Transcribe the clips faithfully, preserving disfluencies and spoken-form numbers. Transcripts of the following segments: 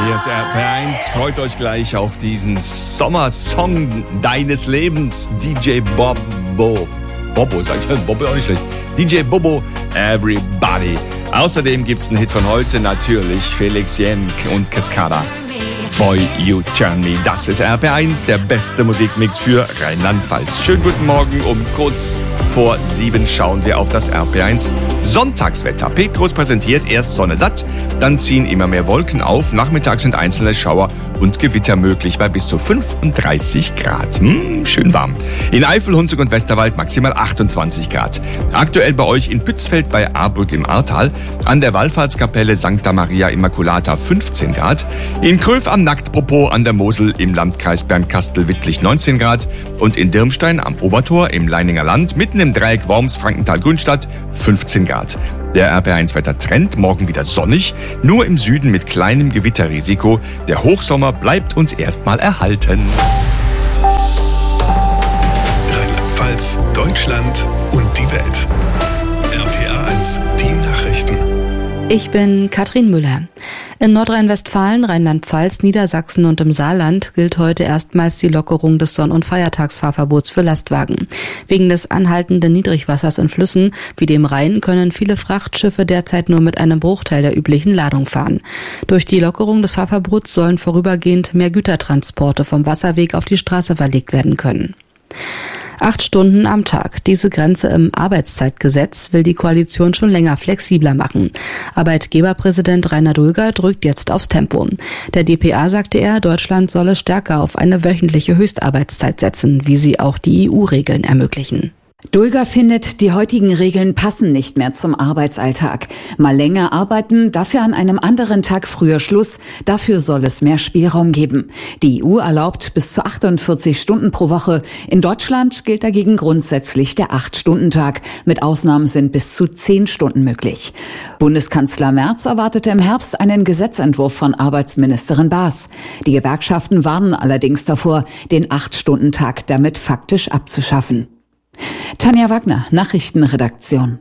Hier ist R P eins, freut euch gleich auf diesen Sommersong deines Lebens. D J Bobo. Bobo, sag ich, Bobo auch nicht schlecht. D J Bobo, Everybody. Außerdem gibt's einen Hit von heute, natürlich Felix Jenk und Cascada. Boy, You Turn Me. Das ist R P eins, der beste Musikmix für Rheinland-Pfalz. Schönen guten Morgen, um kurz vor sieben schauen wir auf das R P eins Sonntagswetter. Petrus präsentiert erst Sonne satt, dann ziehen immer mehr Wolken auf. Nachmittags sind einzelne Schauer und Gewitter möglich bei bis zu fünfunddreißig Grad. Hm, schön warm. In Eifel, Hunsrück und Westerwald maximal achtundzwanzig Grad. Aktuell bei euch in Pützfeld bei Ahrbrück im Ahrtal, an der Wallfahrtskapelle Sancta Maria Immaculata fünfzehn Grad, in Kröv am Nacktpopo an der Mosel im Landkreis Bernkastel-Wittlich neunzehn Grad und in Dirmstein am Obertor im Leininger Land mitten im Dreieck Worms, Frankenthal, Grünstadt fünfzehn Grad. Der R P eins Wettertrend, morgen wieder sonnig, nur im Süden mit kleinem Gewitterrisiko. Der Hochsommer bleibt uns erstmal erhalten. Rheinland-Pfalz, Deutschland und die Welt. R P eins, die Nachrichten. Ich bin Katrin Müller. In Nordrhein-Westfalen, Rheinland-Pfalz, Niedersachsen und im Saarland gilt heute erstmals die Lockerung des Sonn- und Feiertagsfahrverbots für Lastwagen. Wegen des anhaltenden Niedrigwassers in Flüssen wie dem Rhein können viele Frachtschiffe derzeit nur mit einem Bruchteil der üblichen Ladung fahren. Durch die Lockerung des Fahrverbots sollen vorübergehend mehr Gütertransporte vom Wasserweg auf die Straße verlegt werden können. Acht Stunden am Tag. Diese Grenze im Arbeitszeitgesetz will die Koalition schon länger flexibler machen. Arbeitgeberpräsident Rainer Dulger drückt jetzt aufs Tempo. Der D P A sagte er, Deutschland solle stärker auf eine wöchentliche Höchstarbeitszeit setzen, wie sie auch die E U-Regeln ermöglichen. Dulger findet, die heutigen Regeln passen nicht mehr zum Arbeitsalltag. Mal länger arbeiten, dafür an einem anderen Tag früher Schluss. Dafür soll es mehr Spielraum geben. Die E U erlaubt bis zu achtundvierzig Stunden pro Woche. In Deutschland gilt dagegen grundsätzlich der acht-Stunden-Tag. Mit Ausnahmen sind bis zu zehn Stunden möglich. Bundeskanzler Merz erwartete im Herbst einen Gesetzentwurf von Arbeitsministerin Baas. Die Gewerkschaften warnen allerdings davor, den acht-Stunden-Tag damit faktisch abzuschaffen. Tanja Wagner, Nachrichtenredaktion.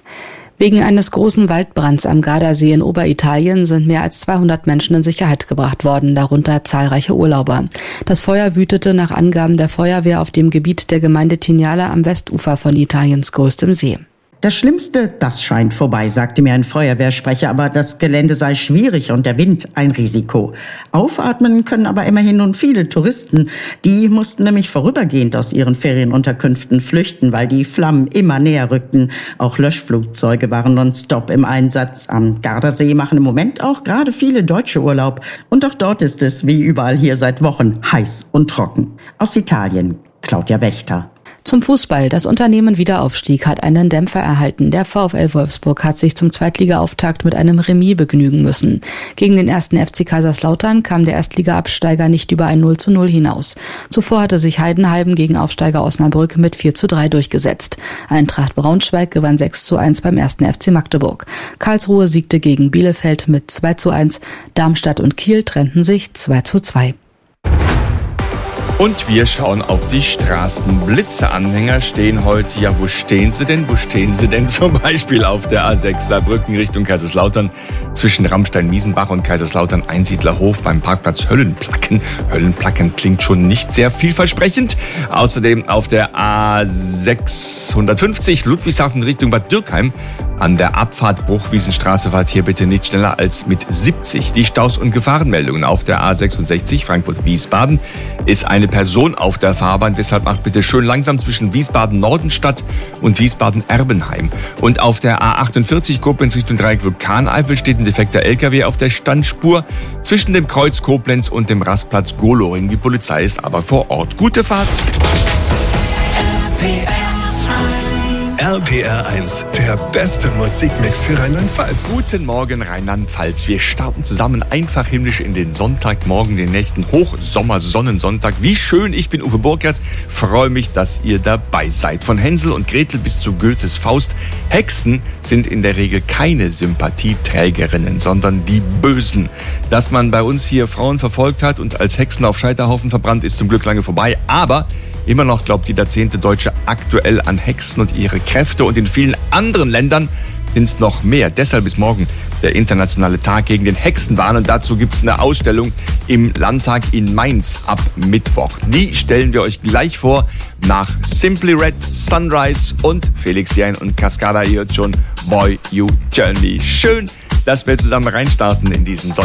Wegen eines großen Waldbrands am Gardasee in Oberitalien sind mehr als zweihundert Menschen in Sicherheit gebracht worden, darunter zahlreiche Urlauber. Das Feuer wütete nach Angaben der Feuerwehr auf dem Gebiet der Gemeinde Tignale am Westufer von Italiens größtem See. Das Schlimmste, das scheint vorbei, sagte mir ein Feuerwehrsprecher, aber das Gelände sei schwierig und der Wind ein Risiko. Aufatmen können aber immerhin nun viele Touristen. Die mussten nämlich vorübergehend aus ihren Ferienunterkünften flüchten, weil die Flammen immer näher rückten. Auch Löschflugzeuge waren nonstop im Einsatz. Am Gardasee machen im Moment auch gerade viele Deutsche Urlaub. Und auch dort ist es, wie überall hier seit Wochen, heiß und trocken. Aus Italien, Claudia Wächter. Zum Fußball. Das Unternehmen Wiederaufstieg hat einen Dämpfer erhalten. Der VfL Wolfsburg hat sich zum Zweitliga-Auftakt mit einem Remis begnügen müssen. Gegen den ersten F C Kaiserslautern kam der Erstliga-Absteiger nicht über ein null zu null hinaus. Zuvor hatte sich Heidenheim gegen Aufsteiger Osnabrück mit vier zu drei durchgesetzt. Eintracht Braunschweig gewann sechs zu eins beim ersten F C Magdeburg. Karlsruhe siegte gegen Bielefeld mit zwei zu eins. Darmstadt und Kiel trennten sich zwei zu zwei. Und wir schauen auf die Straßen. Blitzeanhänger stehen heute, ja, wo stehen sie denn? Wo stehen sie denn? Zum Beispiel auf der A sechs Saarbrücken Richtung Kaiserslautern zwischen Ramstein-Miesenbach und Kaiserslautern Einsiedlerhof beim Parkplatz Höllenplacken. Höllenplacken klingt schon nicht sehr vielversprechend. Außerdem auf der A sechshundertfünfzig Ludwigshafen Richtung Bad Dürkheim an der Abfahrt Bruchwiesenstraße fahrt hier bitte nicht schneller als mit siebzig. Die Staus- und Gefahrenmeldungen auf der A sechsundsechzig Frankfurt-Wiesbaden ist eine Person auf der Fahrbahn, deshalb macht bitte schön langsam zwischen Wiesbaden-Nordenstadt und Wiesbaden-Erbenheim. Und auf der A achtundvierzig Koblenz Richtung Dreieck Vulkaneifel steht ein defekter L K W auf der Standspur zwischen dem Kreuz Koblenz und dem Rastplatz Goloring. Die Polizei ist aber vor Ort. Gute Fahrt! R P R eins, der beste Musikmix für Rheinland-Pfalz. Guten Morgen Rheinland-Pfalz. Wir starten zusammen einfach himmlisch in den Sonntagmorgen, den nächsten Hochsommer-Sonnensonntag. Wie schön, ich bin Uwe Burkhardt, freue mich, dass ihr dabei seid. Von Hänsel und Gretel bis zu Goethes Faust. Hexen sind in der Regel keine Sympathieträgerinnen, sondern die Bösen. Dass man bei uns hier Frauen verfolgt hat und als Hexen auf Scheiterhaufen verbrannt, ist zum Glück lange vorbei, aber immer noch glaubt jeder zehnte Deutsche aktuell an Hexen und ihre Kräfte und in vielen anderen Ländern sind es noch mehr. Deshalb ist morgen der internationale Tag gegen den Hexenwahn. Und dazu gibt es eine Ausstellung im Landtag in Mainz ab Mittwoch. Die stellen wir euch gleich vor nach Simply Red, Sunrise und Felix Jähn und Cascada. Ihr hört schon Boy You Turn Me. Schön, dass wir zusammen reinstarten in diesen Sonntag.